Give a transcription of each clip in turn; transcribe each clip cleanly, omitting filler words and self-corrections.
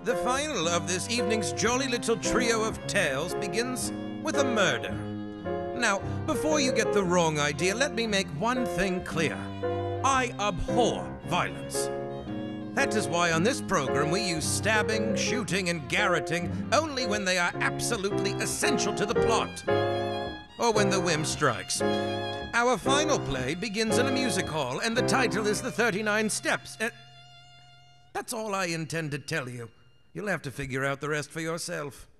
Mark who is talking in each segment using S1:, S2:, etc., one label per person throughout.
S1: The final of this evening's jolly little trio of tales begins with a murder. Now, before you get the wrong idea, let me make one thing clear. I abhor violence. That is why on this program we use stabbing, shooting, and garroting only when they are absolutely essential to the plot, or when the whim strikes. Our final play begins in a music hall, and the title is The 39 Steps. That's all I intend to tell you. You'll have to figure out the rest for yourself.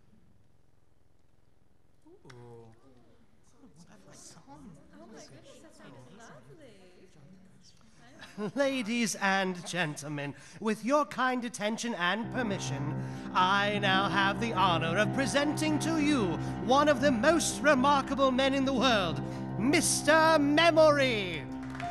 S2: Ladies and gentlemen, with your kind attention and permission, I now have the honor of presenting to you one of the most remarkable men in the world, Mr. Memory.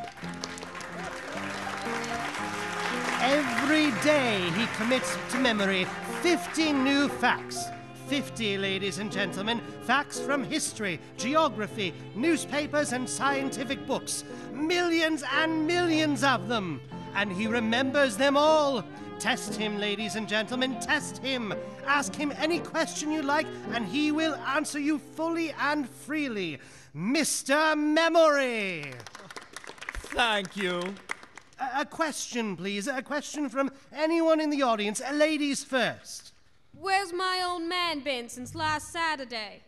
S2: Every day he commits to memory 50 new facts. 50, ladies and gentlemen, facts from history, geography, newspapers, and scientific books. Millions and millions of them. And he remembers them all. Test him, ladies and gentlemen, test him. Ask him any question you like, and he will answer you fully and freely. Mr. Memory.
S3: Thank you.
S2: A question, please. A question from anyone in the audience. Ladies first.
S4: Where's my old man been since last Saturday?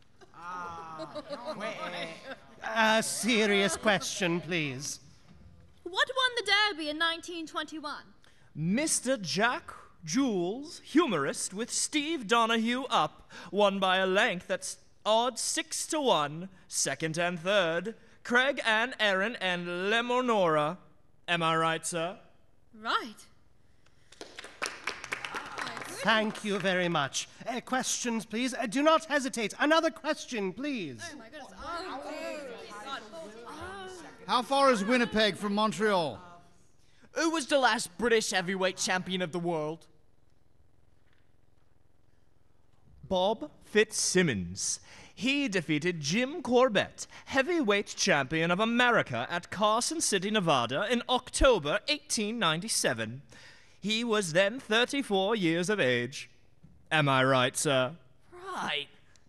S2: A serious question, please.
S5: What won the Derby in 1921?
S3: Mr. Jack Jules, humorist, with Steve Donahue up, won by a length that's odds 6-1, second and third, Craig and Aaron and Lemonora. Am I right, sir?
S5: Right.
S2: Thank you very much. Questions, please. Do not hesitate. Another question, please.
S5: Oh my goodness.
S6: How far is Winnipeg from Montreal?
S3: Who was the last British heavyweight champion of the world? Bob Fitzsimmons. He defeated Jim Corbett, heavyweight champion of America, at Carson City, Nevada in October 1897. He was then 34 years of age. Am I right, sir?
S5: Right.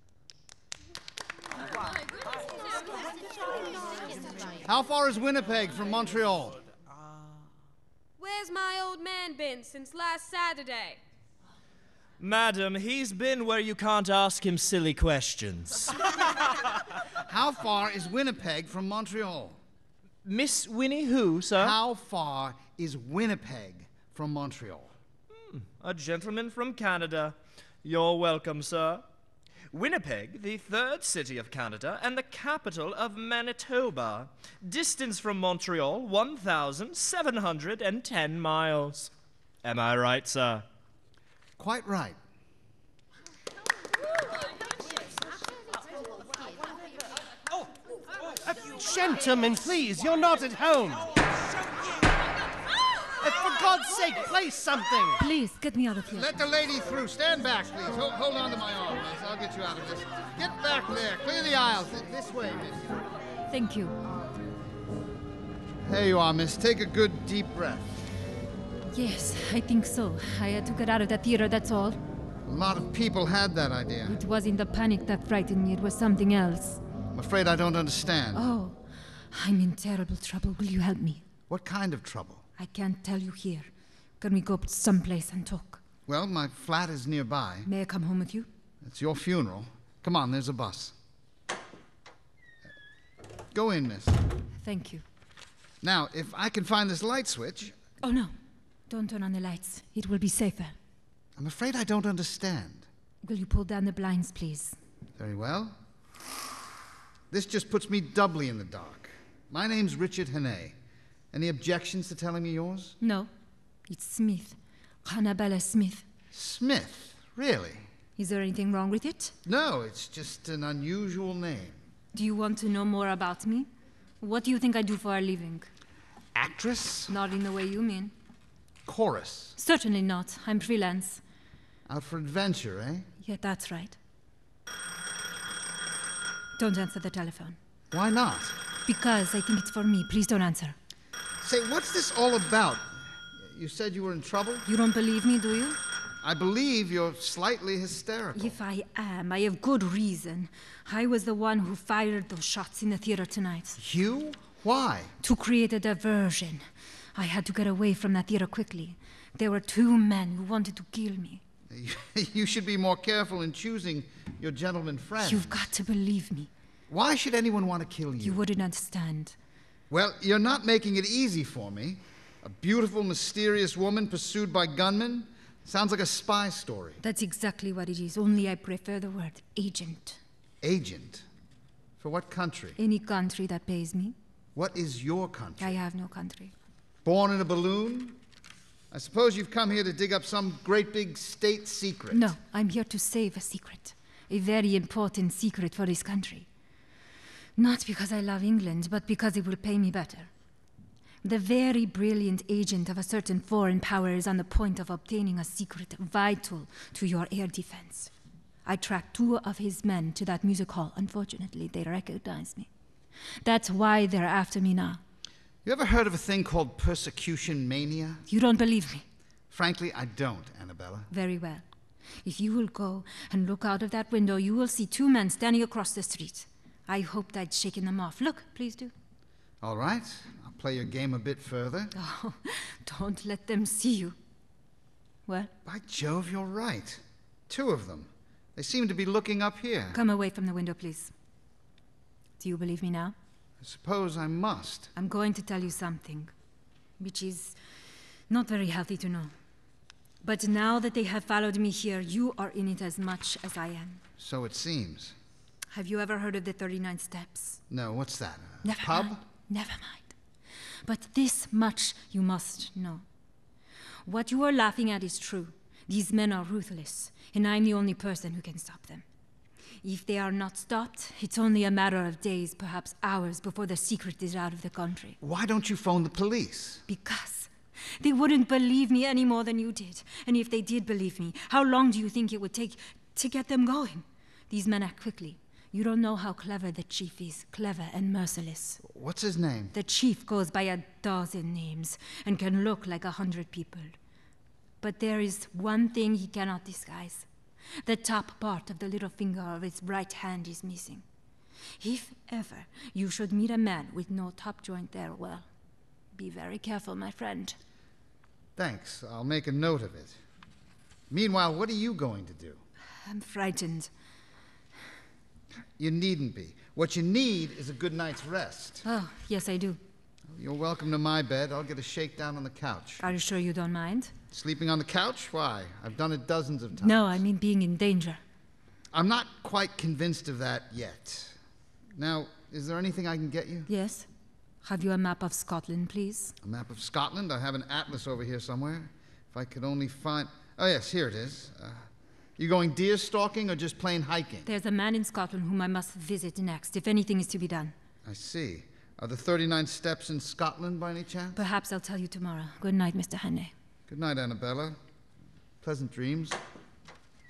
S6: How far is Winnipeg from Montreal?
S4: Where's my old man been since last Saturday?
S3: Madam, he's been where you can't ask him silly questions.
S6: How far is Winnipeg from Montreal?
S3: Miss Winnie who, sir?
S6: How far is Winnipeg from Montreal?
S3: A gentleman from Canada. You're welcome, sir. Winnipeg, the third city of Canada and the capital of Manitoba. Distance from Montreal, 1,710 miles. Am I right, sir?
S6: Quite right.
S2: Gentlemen, please, you're not at home. For God's sake, play something.
S7: Please, get me out of here.
S6: Let the lady through. Stand back, please. Hold on to my arm, miss. I'll get you out of this. Get back there. Clear the aisles. This way, miss.
S7: Thank you.
S6: There you are, miss. Take a good, deep breath.
S7: Yes, I think so. I had to get out of that theater, that's all.
S6: A lot of people had that idea.
S7: It wasn't the panic that frightened me, it was something else.
S6: I'm afraid I don't understand.
S7: Oh, I'm in terrible trouble. Will you help me?
S6: What kind of trouble?
S7: I can't tell you here. Can we go someplace and talk?
S6: Well, my flat is nearby.
S7: May I come home with you?
S6: It's your funeral. Come on, there's a bus. Go in, miss.
S7: Thank you.
S6: Now, if I can find this light switch...
S7: Oh, no. Don't turn on the lights. It will be safer.
S6: I'm afraid I don't understand.
S7: Will you pull down the blinds, please?
S6: Very well. This just puts me doubly in the dark. My name's Richard Hannay. Any objections to telling me yours?
S7: No. It's Smith. Hannabella Smith.
S6: Smith? Really?
S7: Is there anything wrong with it?
S6: No, it's just an unusual name.
S7: Do you want to know more about me? What do you think I do for a living?
S6: Actress?
S7: Not in the way you mean.
S6: Chorus?
S7: Certainly not. I'm freelance.
S6: Out for adventure, eh?
S7: Yeah, that's right. Don't answer the telephone.
S6: Why not?
S7: Because I think it's for me. Please don't answer.
S6: Say, what's this all about? You said you were in trouble?
S7: You don't believe me, do you?
S6: I believe you're slightly hysterical.
S7: If I am, I have good reason. I was the one who fired those shots in the theater tonight.
S6: You? Why?
S7: To create a diversion. I had to get away from that theater quickly. There were 2 men who wanted to kill me.
S6: You should be more careful in choosing your gentleman friend.
S7: You've got to believe me.
S6: Why should anyone want to kill you?
S7: You wouldn't understand.
S6: Well, you're not making it easy for me. A beautiful, mysterious woman pursued by gunmen? Sounds like a spy story.
S7: That's exactly what it is, only I prefer the word agent.
S6: Agent? For what country?
S7: Any country that pays me.
S6: What is your country?
S7: I have no country.
S6: Born in a balloon? I suppose you've come here to dig up some great big state secret.
S7: No, I'm here to save a secret. A very important secret for this country. Not because I love England, but because it will pay me better. The very brilliant agent of a certain foreign power is on the point of obtaining a secret vital to your air defense. I tracked 2 of his men to that music hall. Unfortunately, they recognized me. That's why they're after me now.
S6: You ever heard of a thing called persecution mania?
S7: You don't believe me?
S6: Frankly, I don't, Annabella.
S7: Very well. If you will go and look out of that window, you will see 2 men standing across the street. I hoped I'd shaken them off. Look, please do.
S6: All right. I'll play your game a bit further.
S7: Oh, don't let them see you. What?
S6: By Jove, you're right. 2 of them. They seem to be looking up here.
S7: Come away from the window, please. Do you believe me now?
S6: I suppose I must.
S7: I'm going to tell you something, which is not very healthy to know. But now that they have followed me here, you are in it as much as I am.
S6: So it seems.
S7: Have you ever heard of the 39 Steps?
S6: No, what's that? A
S7: Never
S6: pub?
S7: mind. Never mind. But this much you must know. What you are laughing at is true. These men are ruthless, and I'm the only person who can stop them. If they are not stopped, it's only a matter of days, perhaps hours, before the secret is out of the country.
S6: Why don't you phone the police?
S7: Because they wouldn't believe me any more than you did. And if they did believe me, how long do you think it would take to get them going? These men act quickly. You don't know how clever the chief is. Clever and merciless.
S6: What's his name?
S7: The chief goes by a dozen names and can look like 100 people. But there is one thing he cannot disguise. The top part of the little finger of his right hand is missing. If ever you should meet a man with no top joint there, well, be very careful, my friend.
S6: Thanks. I'll make a note of it. Meanwhile, what are you going to do?
S7: I'm frightened.
S6: You needn't be. What you need is a good night's rest.
S7: Oh, yes, I do.
S6: You're welcome to my bed. I'll get a shakedown on the couch.
S7: Are you sure you don't mind?
S6: Sleeping on the couch? Why? I've done it dozens of times.
S7: No, I mean being in danger.
S6: I'm not quite convinced of that yet. Now, is there anything I can get you?
S7: Yes? Have you a map of Scotland, please?
S6: A map of Scotland? I have an atlas over here somewhere. If I could only find... Oh, yes, here it is. You going deer stalking or just plain hiking?
S7: There's a man in Scotland whom I must visit next, if anything is to be done.
S6: I see. Are the 39 steps in Scotland by any chance?
S7: Perhaps I'll tell you tomorrow. Good night, Mr. Hannay.
S6: Good night, Annabella. Pleasant dreams.